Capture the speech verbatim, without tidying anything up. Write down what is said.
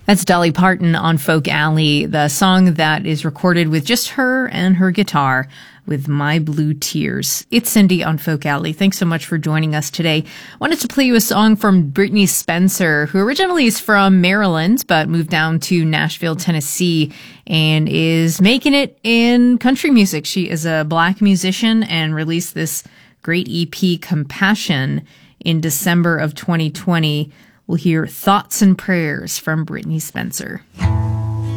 That's Dolly Parton on Folk Alley, the song that is recorded with just her and her guitar with My Blue Tears. It's Cindy on Folk Alley. Thanks so much for joining us today. Wanted to play you a song from Brittney Spencer, who originally is from Maryland, but moved down to Nashville, Tennessee, and is making it in country music. She is a black musician and released this great E P, Compassion, in December of twenty twenty. We'll hear Thoughts and Prayers from Brittney Spencer.